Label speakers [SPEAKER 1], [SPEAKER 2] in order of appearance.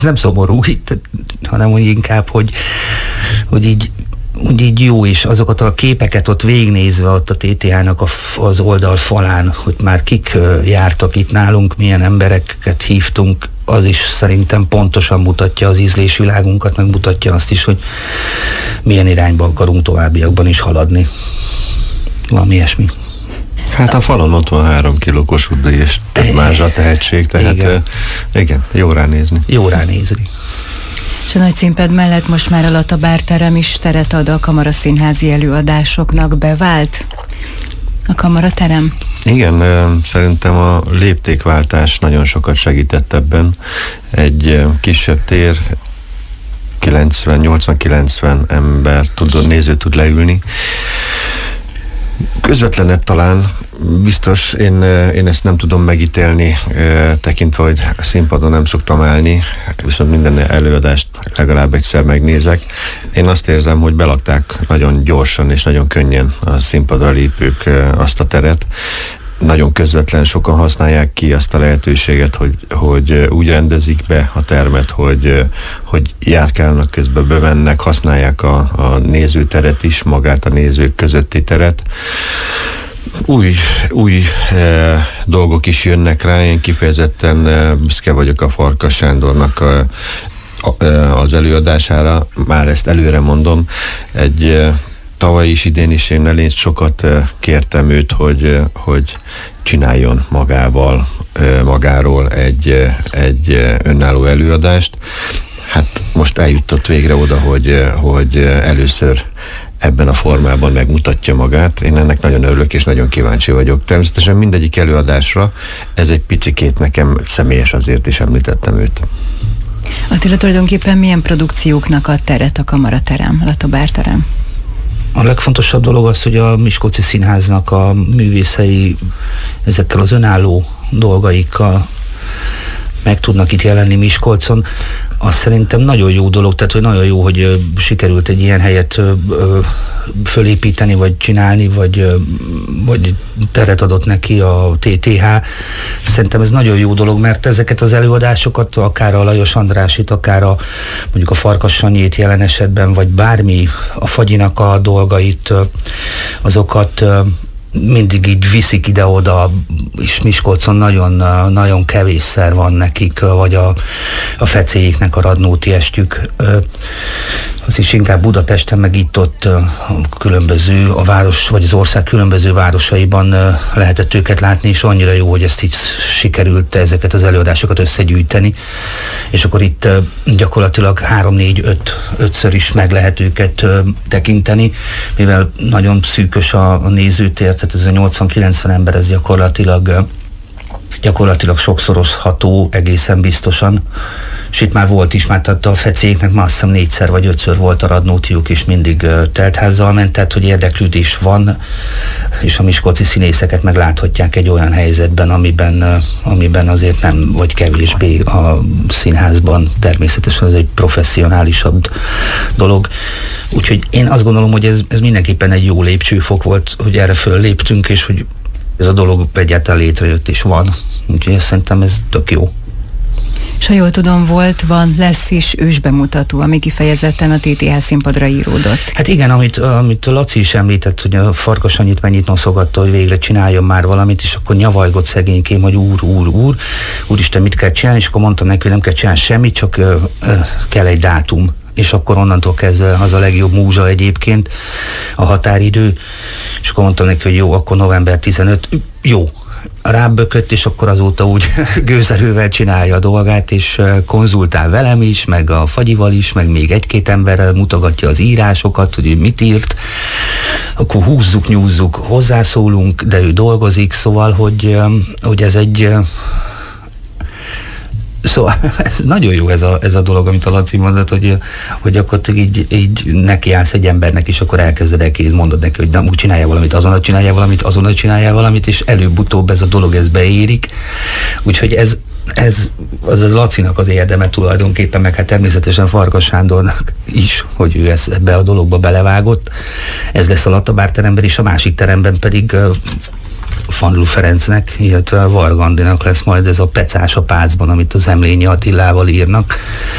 [SPEAKER 1] nem szomorú itt, hanem hogy inkább, hogy így jó is azokat a képeket ott végignézve ott a TTH-nak az oldal falán, hogy már kik jártak itt nálunk, milyen embereket hívtunk, az is szerintem pontosan mutatja az ízlésvilágunkat, meg mutatja azt is, hogy milyen irányba akarunk továbbiakban is haladni. Valami ilyesmi.
[SPEAKER 2] Hát a falon ott van 3 kiló Kossuth Díj és több mázsa tehetség, tehát igen, jó ránézni.
[SPEAKER 1] Jó ránézni.
[SPEAKER 3] És a nagy színpad mellett most már a Latabár terem is teret ad a kamaraszínházi előadásoknak. Bevált a kamaraterem?
[SPEAKER 2] Igen, szerintem a léptékváltás nagyon sokat segített ebben. Egy kisebb tér, 80-90 ember néző tud leülni. Közvetlenebb talán, biztos, én ezt nem tudom megítélni, tekintve, hogy a színpadon nem szoktam állni, viszont minden előadást legalább egyszer megnézek. Én azt érzem, hogy belakták nagyon gyorsan és nagyon könnyen a színpadra lépők azt a teret. Nagyon közvetlen, sokan használják ki azt a lehetőséget, hogy úgy rendezik be a termet, hogy járkálnak közben, bemennek, használják a nézőteret is, magát a nézők közötti teret. Új dolgok is jönnek rá, én kifejezetten büszke vagyok a Farkas Sándornak az előadására, már ezt előre mondom, tavaly is, idén is én sokat kértem őt, hogy csináljon magáról egy önálló előadást. Hát most eljutott végre oda, hogy először ebben a formában megmutatja magát. Én ennek nagyon örülök és nagyon kíváncsi vagyok. Természetesen mindegyik előadásra ez egy picikét nekem személyes, azért is említettem őt.
[SPEAKER 3] Attila, tulajdonképpen milyen produkcióknak ad teret a kamaraterem, Latabár terem?
[SPEAKER 1] A legfontosabb dolog az, hogy a Miskolci Színháznak a művészei ezekkel az önálló dolgaikkal meg tudnak itt jelenni Miskolcon. Az szerintem nagyon jó dolog, tehát hogy nagyon jó, hogy sikerült egy ilyen helyet fölépíteni, vagy csinálni, vagy teret adott neki a TTH. Szerintem ez nagyon jó dolog, mert ezeket az előadásokat, akár a Lajos Andrásit, akár mondjuk a Farkas Sanyit jelen esetben, vagy bármi, a Fagyinak a dolgait, azokat mindig így viszik ide-oda, és Miskolcon nagyon kevésszer van nekik, vagy a Fecéjéknek a Radnóti estjük. Az is inkább Budapesten, meg itt-ott különböző, a város, vagy az ország különböző városaiban lehetett őket látni, és annyira jó, hogy ezt így sikerült ezeket az előadásokat összegyűjteni, és akkor itt gyakorlatilag 3-4-5-ször is meg lehet őket tekinteni, mivel nagyon szűkös a nézőtér, tehát ez a 80-90 ember, ez gyakorlatilag sokszorozható egészen biztosan, és itt már volt is, tehát a Fecéknek már azt hiszem 4-szer vagy 5-ször volt a Radnótiuk, és mindig teltházzal ment, tehát hogy érdeklődés van, és a miskolci színészeket meg láthatják egy olyan helyzetben, amiben azért nem, vagy kevésbé a színházban, természetesen ez egy professzionálisabb dolog. Úgyhogy én azt gondolom, hogy ez mindenképpen egy jó lépcsőfok volt, hogy erre fölléptünk, és hogy ez a dolog egyáltalán létrejött és van. Úgyhogy szerintem ez tök jó.
[SPEAKER 3] És ha jól tudom, lesz is ősbemutató, ami kifejezetten a TTH színpadra íródott.
[SPEAKER 1] Hát igen, amit Laci is említett, hogy a Farkas annyit mennyit noszogatta, hogy végre csináljon már valamit, és akkor nyavajgott szegénykém, hogy úristen, mit kell csinálni, és akkor mondtam neki, hogy nem kell csinálni semmit, csak kell egy dátum. És akkor onnantól kezdve az a legjobb múzsa egyébként, a határidő, és akkor mondtam neki, hogy jó, akkor november 15, jó, rábökött, és akkor azóta úgy gőzerővel csinálja a dolgát, és konzultál velem is, meg a Fagyival is, meg még egy-két emberrel mutogatja az írásokat, hogy ő mit írt, akkor húzzuk, nyúzzuk, hozzászólunk, de ő dolgozik, szóval, hogy ez egy... Szóval ez nagyon jó ez a dolog, amit a Laci mondott, hogy akkor így nekiállsz egy embernek, és akkor elkezded mondod neki, hogy nem úgy csinálja valamit, azonnal csinálja valamit, és előbb-utóbb ez a dolog ez beérik. Úgyhogy ez Lacinak az érdeme tulajdonképpen, meg hát természetesen Farkas Sándornak is, hogy ő ebbe a dologba belevágott. Ez lesz a Latabár teremben, és a másik teremben pedig Fanlú Ferencnek, illetve Varga Andinak lesz majd ez a Pecás a Pácban, amit a Zemlényi Attilával írnak.